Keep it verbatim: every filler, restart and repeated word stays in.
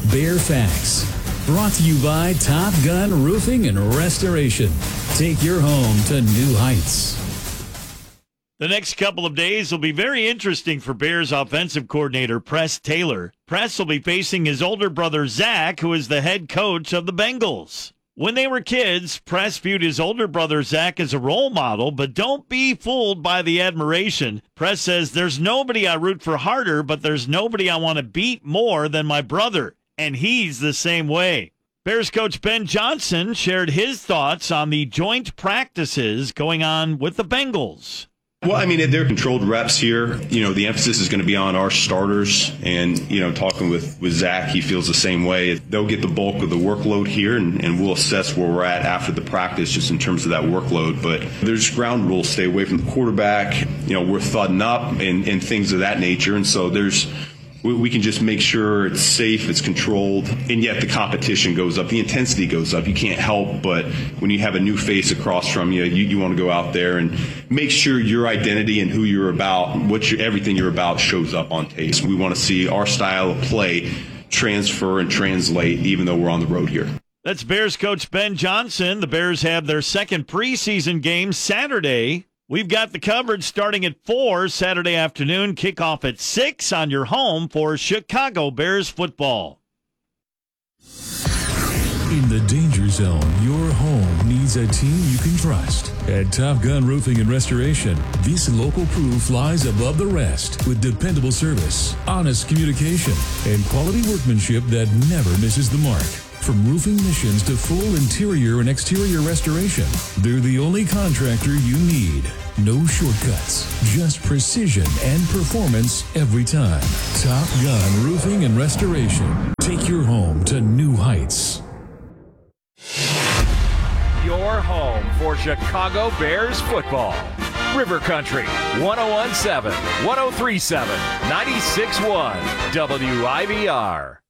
Bear Facts. Brought to you by Top Gun Roofing and Restoration. Take your home to new heights. The next couple of days will be very interesting for Bears offensive coordinator Press Taylor. Press will be facing his older brother Zach, who is the head coach of the Bengals. When they were kids, Press viewed his older brother Zach as a role model, but don't be fooled by the admiration. Press says, there's nobody I root for harder, but there's nobody I want to beat more than my brother, and he's the same way. Bears coach Ben Johnson shared his thoughts on the joint practices going on with the Bengals. Well, I mean, they're controlled reps here. You know, the emphasis is going to be on our starters. And, you know, talking with, with Zach, he feels the same way. They'll get the bulk of the workload here, and, and we'll assess where we're at after the practice just in terms of that workload. But there's ground rules. Stay away from the quarterback. You know, we're thudding up and, and things of that nature. And so there's we can just make sure it's safe, it's controlled, and yet the competition goes up, the intensity goes up. You can't help but when you have a new face across from you, you, you want to go out there and make sure your identity and who you're about, what you, everything you're about shows up on tape. We want to see our style of play transfer and translate even though we're on the road here. That's Bears coach Ben Johnson. The Bears have their second preseason game Saturday. We've got the coverage starting at four Saturday afternoon, kickoff at six on your home for Chicago Bears football. In the danger zone, your home needs a team you can trust. At Top Gun Roofing and Restoration, this local crew flies above the rest with dependable service, honest communication, and quality workmanship that never misses the mark. From roofing missions to full interior and exterior restoration, they're the only contractor you need. No shortcuts, just precision and performance every time. Top Gun Roofing and Restoration. Take your home to new heights. Your home for Chicago Bears football. River Country, one oh one point seven, one oh three point seven, ninety-six point one, W I V R.